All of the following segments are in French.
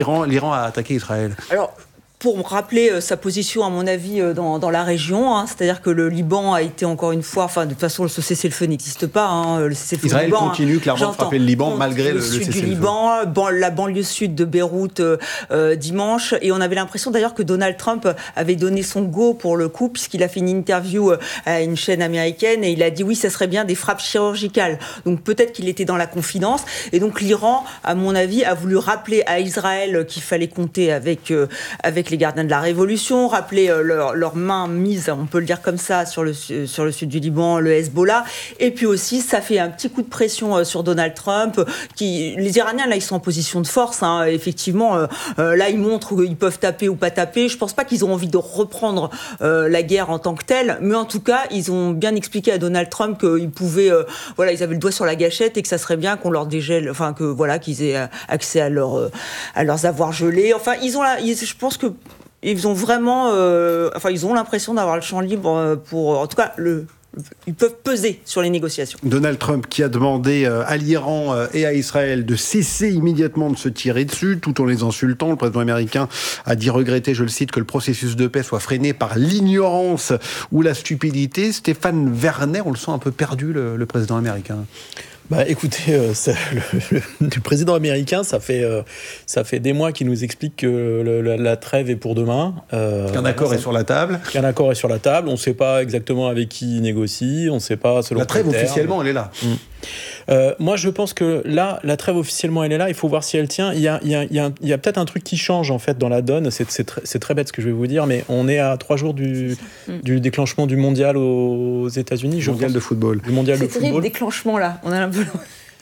l'Iran a attaqué Israël. Alors, pour rappeler sa position, à mon avis, dans la région, c'est-à-dire que le Liban a été encore une fois... Enfin, de toute façon, ce cessez-le-feu n'existe pas. Le cessez-le-feu Israël Liban, continue clairement de frapper le Liban malgré le sud cessez-le-feu. du Liban, la banlieue sud de Beyrouth dimanche. Et on avait l'impression d'ailleurs que Donald Trump avait donné son go pour le coup, puisqu'il a fait une interview à une chaîne américaine et il a dit oui, ça serait bien des frappes chirurgicales. Donc peut-être qu'il était dans la confidence. Et donc l'Iran, à mon avis, a voulu rappeler à Israël qu'il fallait compter avec les gardiens de la Révolution, rappeler leur main mise, on peut le dire comme ça, sur le sud du Liban, le Hezbollah. Et puis aussi, ça fait un petit coup de pression sur Donald Trump. Les Iraniens, là, ils sont en position de force. Effectivement, là, ils montrent qu'ils peuvent taper ou pas taper. Je ne pense pas qu'ils ont envie de reprendre la guerre en tant que telle. Mais en tout cas, ils ont bien expliqué à Donald Trump qu'ils pouvaient... ils avaient le doigt sur la gâchette et que ça serait bien qu'on leur dégèle... Enfin, qu'ils aient accès à leurs avoirs gelés. Enfin, je pense que ils ont vraiment... ils ont l'impression d'avoir le champ libre pour... En tout cas, ils peuvent peser sur les négociations. Donald Trump qui a demandé à l'Iran et à Israël de cesser immédiatement de se tirer dessus, tout en les insultant. Le président américain a dit regretter, je le cite, que le processus de paix soit freiné par l'ignorance ou la stupidité. Stéphane Werner, on le sent un peu perdu, le président américain. Écoutez, le président américain, ça fait des mois qu'il nous explique que la trêve est pour demain. Qu'un accord est sur la table. Qu'un accord est sur la table. On ne sait pas exactement avec qui il négocie. On ne sait pas selon la trêve quel terme. Officiellement, elle est là. Moi, je pense que là, la trêve officiellement, elle est là. Il faut voir si elle tient. Il y a peut-être un truc qui change en fait dans la donne. C'est très bête ce que je vais vous dire, mais on est à 3 jours du déclenchement du mondial aux États-Unis. Mondial de football. Du mondial de football. C'est terrible, déclenchement là. On a un peu.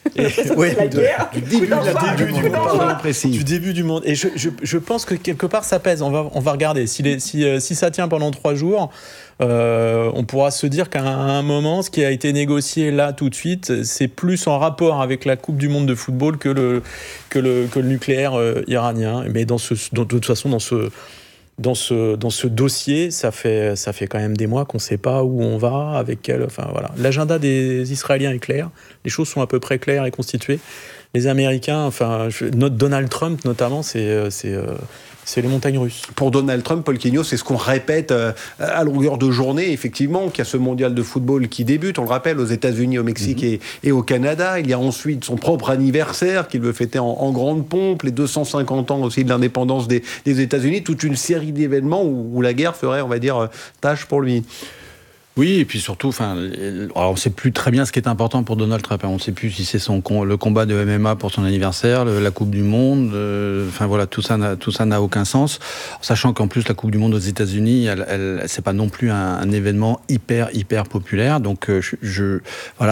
Du début du monde. Et je pense que quelque part ça pèse. On va regarder. Si ça tient pendant 3 jours, on pourra se dire qu'à un moment, ce qui a été négocié là tout de suite, c'est plus en rapport avec la Coupe du Monde de football que le nucléaire iranien. Mais de toute façon, dans ce dossier, ça fait quand même des mois qu'on ne sait pas où on va, avec quel... Enfin, voilà. L'agenda des Israéliens est clair. Les choses sont à peu près claires et constituées. Les Américains, Donald Trump notamment, c'est les montagnes russes. Pour Donald Trump, Paul Quignaud, c'est ce qu'on répète à longueur de journée, effectivement, qu'il y a ce mondial de football qui débute, on le rappelle, aux États-Unis, au Mexique et au Canada. Il y a ensuite son propre anniversaire qu'il veut fêter en grande pompe, les 250 ans aussi de l'indépendance des États-Unis, toute une série d'événements où la guerre ferait, on va dire, tâche pour lui. Oui, et puis surtout, on ne sait plus très bien ce qui est important pour Donald Trump. On ne sait plus si c'est le combat de MMA pour son anniversaire, la Coupe du Monde. Tout ça n'a aucun sens. Sachant qu'en plus, la Coupe du Monde aux États-Unis, c'est pas non plus un événement hyper populaire. Donc, je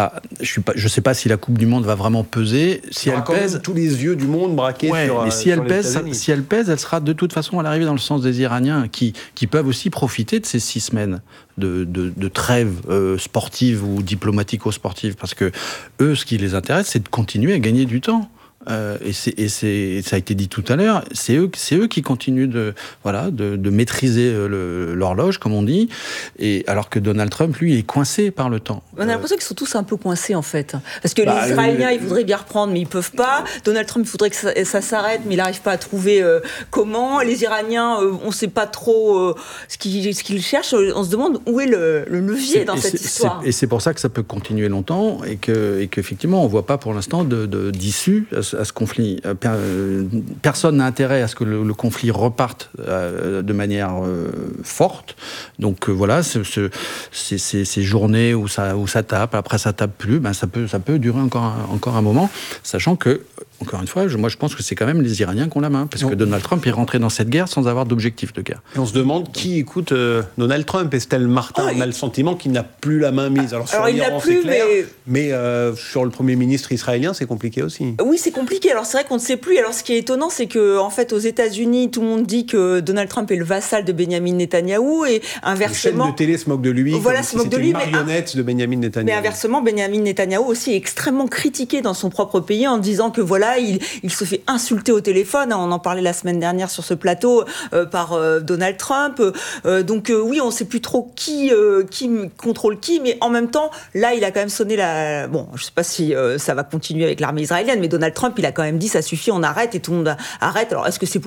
sais pas si la Coupe du Monde va vraiment peser. Si elle pèse, tous les yeux du monde braqués sur. Mais si elle pèse, elle sera de toute façon à l'arrivée dans le sens des Iraniens qui peuvent aussi profiter de ces 6 semaines de trêve sportive ou diplomatico-sportive, parce que eux, ce qui les intéresse, c'est de continuer à gagner du temps. Et ça a été dit tout à l'heure, c'est eux qui continuent de maîtriser l'horloge, comme on dit, et alors que Donald Trump, lui, est coincé par le temps. On a l'impression qu'ils sont tous un peu coincés, en fait. Parce que les Israéliens, ils voudraient bien reprendre, mais ils peuvent pas. Donald Trump, il faudrait que ça s'arrête, mais il n'arrive pas à trouver comment. Les Iraniens, on ne sait pas trop ce qu'ils cherchent. On se demande où est le levier dans cette histoire. Et c'est pour ça que ça peut continuer longtemps, et qu'effectivement, on ne voit pas pour l'instant d'issue à ce conflit. Personne n'a intérêt à ce que le conflit reparte de manière forte. Donc voilà, ces journées où ça tape, après ça tape plus, ça peut durer encore un moment, sachant que, encore une fois, moi je pense que c'est quand même les Iraniens qui ont la main, parce que Donald Trump est rentré dans cette guerre sans avoir d'objectif de guerre. Et on se demande qui écoute Donald Trump. Estelle Martin, on a le sentiment qu'il n'a plus la main mise. Alors sur l'Iran, c'est clair, mais sur le Premier ministre israélien, c'est compliqué aussi. Oui, c'est compliqué. Alors c'est vrai qu'on ne sait plus. Alors ce qui est étonnant, c'est que en fait aux États-Unis, tout le monde dit que Donald Trump est le vassal de Benyamin Netanyahou, et inversement, les chaînes de télé se moquent de lui. Voilà, se moquent de lui, une marionnette de Benyamin Netanyahou. Mais inversement, Benyamin Netanyahou aussi est extrêmement critiqué dans son propre pays en disant que là, il se fait insulter au téléphone. On en parlait la semaine dernière sur ce plateau par Donald Trump. Donc oui, on ne sait plus trop qui contrôle qui, mais en même temps, là, il a quand même sonné la... Bon, je ne sais pas si ça va continuer avec l'armée israélienne, mais Donald Trump, il a quand même dit ça suffit, on arrête, et tout le monde arrête. Alors, est-ce que c'est